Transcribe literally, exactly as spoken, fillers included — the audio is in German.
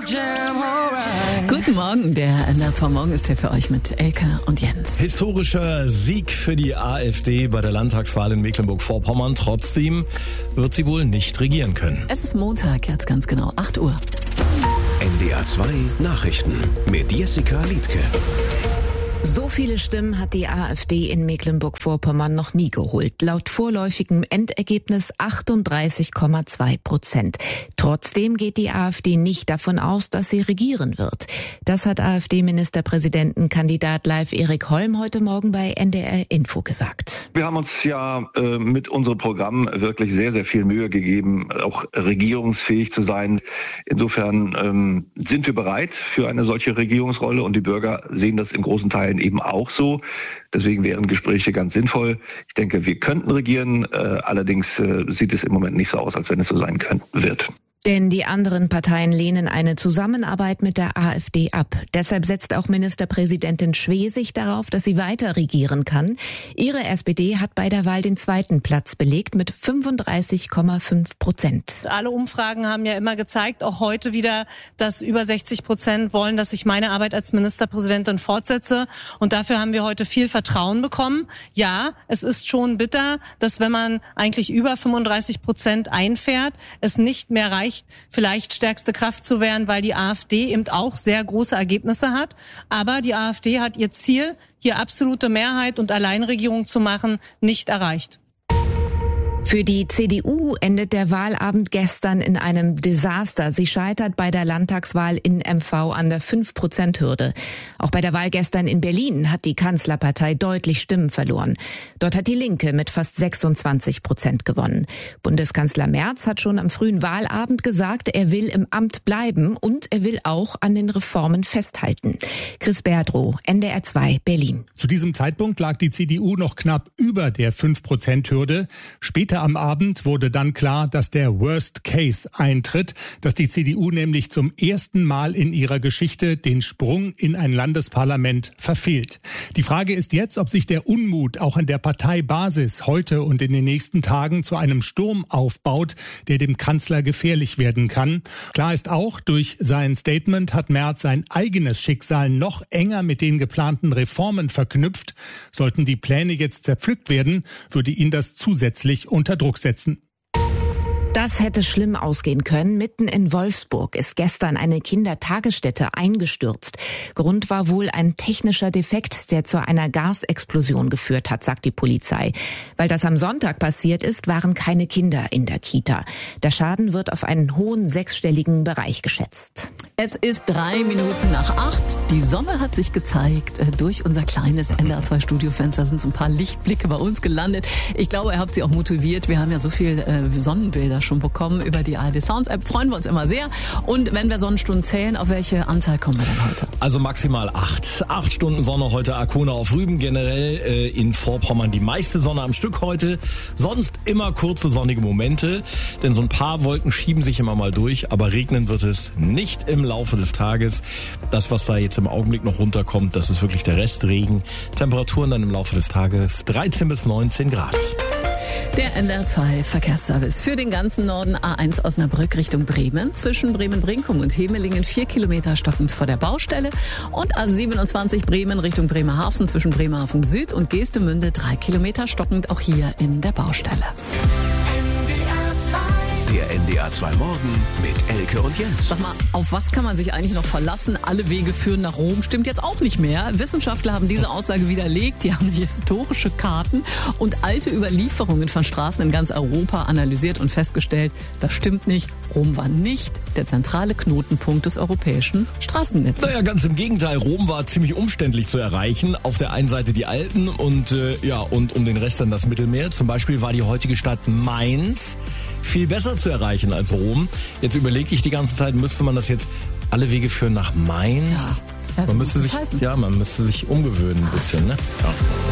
Guten Morgen, der N D R zwei Morgen ist hier für euch mit Elke und Jens. Historischer Sieg für die AfD bei der Landtagswahl in Mecklenburg-Vorpommern. Trotzdem wird sie wohl nicht regieren können. Es ist Montag, jetzt ganz genau acht Uhr. N D R zwei Nachrichten mit Jessica Liedtke. So viele Stimmen hat die AfD in Mecklenburg-Vorpommern noch nie geholt. Laut vorläufigem Endergebnis achtunddreißig Komma zwei Prozent. Trotzdem geht die AfD nicht davon aus, dass sie regieren wird. Das hat AfD-Ministerpräsidentenkandidat Leif Erik Holm heute Morgen bei N D R Info gesagt. Wir haben uns ja äh, mit unserem Programm wirklich sehr, sehr viel Mühe gegeben, auch regierungsfähig zu sein. Insofern ähm, sind wir bereit für eine solche Regierungsrolle und die Bürger sehen das in großen Teilen eben auch so. Deswegen wären Gespräche ganz sinnvoll. Ich denke, wir könnten regieren. Äh, allerdings äh, sieht es im Moment nicht so aus, als wenn es so sein können, wird. Denn die anderen Parteien lehnen eine Zusammenarbeit mit der AfD ab. Deshalb setzt auch Ministerpräsidentin Schwesig darauf, dass sie weiter regieren kann. Ihre S P D hat bei der Wahl den zweiten Platz belegt mit fünfunddreißig Komma fünf Prozent. Alle Umfragen haben ja immer gezeigt, auch heute wieder, dass über sechzig Prozent wollen, dass ich meine Arbeit als Ministerpräsidentin fortsetze. Und dafür haben wir heute viel Vertrauen bekommen. Ja, es ist schon bitter, dass wenn man eigentlich über fünfunddreißig Prozent einfährt, es nicht mehr reicht, vielleicht stärkste Kraft zu werden, weil die AfD eben auch sehr große Ergebnisse hat. Aber die AfD hat ihr Ziel, hier absolute Mehrheit und Alleinregierung zu machen, nicht erreicht. Für die C D U endet der Wahlabend gestern in einem Desaster. Sie scheitert bei der Landtagswahl in M V an der fünf Prozent Hürde. Auch bei der Wahl gestern in Berlin hat die Kanzlerpartei deutlich Stimmen verloren. Dort hat die Linke mit fast sechsundzwanzig Prozent gewonnen. Bundeskanzler Merz hat schon am frühen Wahlabend gesagt, er will im Amt bleiben und er will auch an den Reformen festhalten. Chris Berdrow, N D R zwei, Berlin. Zu diesem Zeitpunkt lag die C D U noch knapp über der fünf Prozent Hürde. Später am Abend wurde dann klar, dass der Worst Case eintritt, dass die C D U nämlich zum ersten Mal in ihrer Geschichte den Sprung in ein Landesparlament verfehlt. Die Frage ist jetzt, ob sich der Unmut auch in der Parteibasis heute und in den nächsten Tagen zu einem Sturm aufbaut, der dem Kanzler gefährlich werden kann. Klar ist auch, durch sein Statement hat Merz sein eigenes Schicksal noch enger mit den geplanten Reformen verknüpft. Sollten die Pläne jetzt zerpflückt werden, würde ihn das zusätzlich unter Druck setzen. Das hätte schlimm ausgehen können. Mitten in Wolfsburg ist gestern eine Kindertagesstätte eingestürzt. Grund war wohl ein technischer Defekt, der zu einer Gasexplosion geführt hat, sagt die Polizei. Weil das am Sonntag passiert ist, waren keine Kinder in der Kita. Der Schaden wird auf einen hohen sechsstelligen Bereich geschätzt. Es ist drei Minuten nach acht. Die Sonne hat sich gezeigt. Durch unser kleines N D R zwei Studiofenster sind so ein paar Lichtblicke bei uns gelandet. Ich glaube, ihr habt sie auch motiviert. Wir haben ja so viel äh, Sonnenbilder schon bekommen über die A R D Sounds App. Freuen wir uns immer sehr. Und wenn wir Sonnenstunden zählen, auf welche Anzahl kommen wir denn heute? Also maximal acht. Acht Stunden Sonne heute Arkona auf Rügen. Generell äh, in Vorpommern die meiste Sonne am Stück heute. Sonst immer kurze sonnige Momente. Denn so ein paar Wolken schieben sich immer mal durch. Aber regnen wird es nicht im Laufe des Tages. Das, was da jetzt im Augenblick noch runterkommt, das ist wirklich der Restregen. Temperaturen dann im Laufe des Tages dreizehn bis neunzehn Grad. Der N D R zwei Verkehrsservice für den ganzen Norden. A eins Osnabrück Richtung Bremen. Zwischen Bremen-Brinkum und Hemelingen vier Kilometer stockend vor der Baustelle. Und A siebenundzwanzig Bremen Richtung Bremerhaven zwischen Bremerhaven Süd und Geestemünde drei Kilometer stockend auch hier in der Baustelle. Der N D R zwei Morgen mit Elke und Jens. Sag mal, auf was kann man sich eigentlich noch verlassen? Alle Wege führen nach Rom. Stimmt jetzt auch nicht mehr. Wissenschaftler haben diese Aussage widerlegt. Die haben historische Karten und alte Überlieferungen von Straßen in ganz Europa analysiert und festgestellt, das stimmt nicht. Rom war nicht der zentrale Knotenpunkt des europäischen Straßennetzes. Naja, ganz im Gegenteil. Rom war ziemlich umständlich zu erreichen. Auf der einen Seite die Alpen und äh, ja und um den Rest dann das Mittelmeer. Zum Beispiel war die heutige Stadt Mainz viel besser zu erreichen als Rom. Jetzt überlege ich die ganze Zeit, müsste man das jetzt, alle Wege führen nach Mainz? Ja, ja, so man müsste sich, heißen. ja, man müsste sich umgewöhnen ein bisschen, ne? Ja.